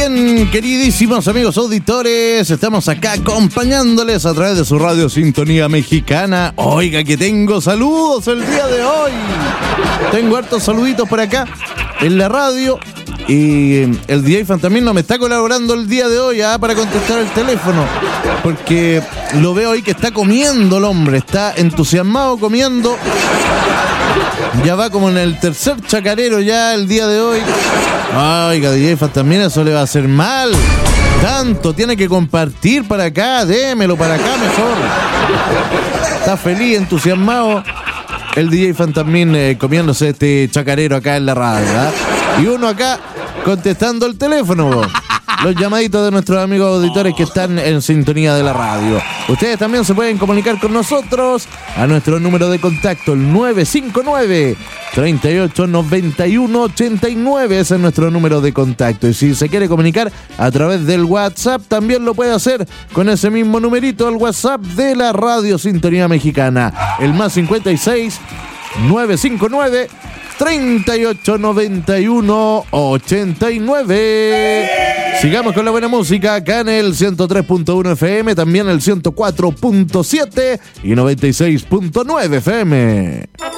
bien, queridísimos amigos auditores, estamos acá acompañándoles a través de su radio Sintonía Mexicana. Oiga, que tengo saludos el día de hoy. Tengo hartos saluditos por acá en la radio. Y el DJ Fantasmín no me está colaborando el día de hoy para contestar el teléfono, porque lo veo ahí que está comiendo el hombre, está entusiasmado comiendo. Ya va como en el tercer chacarero ya el día de hoy. Oiga, DJ Fantasmín, eso le va a hacer mal. Tanto, tiene que compartir para acá, démelo para acá mejor. Está feliz, entusiasmado el DJ Fantasmín comiéndose este chacarero acá en la radio, ¿eh? Y uno acá contestando el teléfono, los llamaditos de nuestros amigos auditores que están en sintonía de la radio. Ustedes también se pueden comunicar con nosotros a nuestro número de contacto, el 959-3891-89. Ese es nuestro número de contacto. Y si se quiere comunicar a través del WhatsApp, también lo puede hacer con ese mismo numerito, el WhatsApp de la radio Sintonía Mexicana. El más 56 959 3891-89. Sigamos con la buena música acá en el 103.1 FM, también el 104.7 y 96.9 FM.